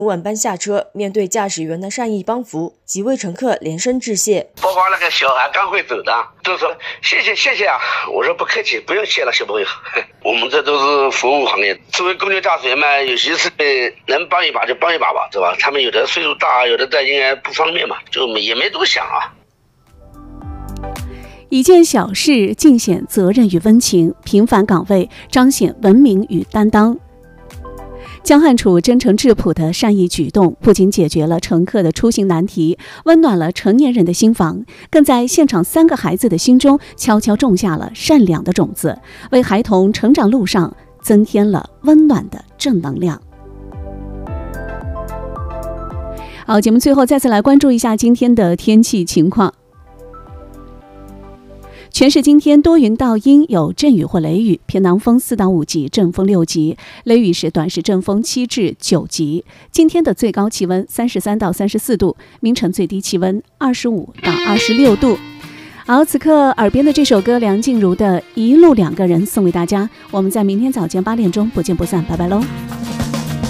晚班下车，面对驾驶员的善意帮扶，几位乘客连声致谢。 包括那个小孩刚会走的，都说谢谢啊！我说不客气，不用谢了，小朋友。我们这都是服务行业，作为公交驾驶员嘛，有些事能帮一把就帮一把吧，是吧？他们有的岁数大，有的在应该不方便嘛，就也没多想啊。 一件小事尽显责任与温情，平凡岗位彰显文明与担当。江汉楚真诚质朴的善意举动，不仅解决了乘客的出行难题，温暖了成年人的心房，更在现场3个孩子的心中悄悄种下了善良的种子，为孩童成长路上增添了温暖的正能量。好，节目最后再次来关注一下今天的天气情况。全市今天多云到阴，有阵雨或雷雨，偏南风4到5级，阵风6级，雷雨时短时阵风7至9级。今天的最高气温33到34度，明晨最低气温25到26度。好，此刻耳边的这首歌梁静茹的《一路2个人》送给大家，我们在明天早间8点钟不见不散，拜拜喽。